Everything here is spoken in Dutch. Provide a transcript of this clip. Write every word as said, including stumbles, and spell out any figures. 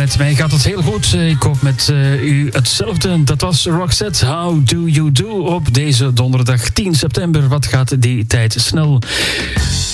met mij gaat het heel goed. Ik hoop met uh, u hetzelfde. Dat was Roxette, How Do You Do op deze donderdag tien september. Wat gaat die tijd snel.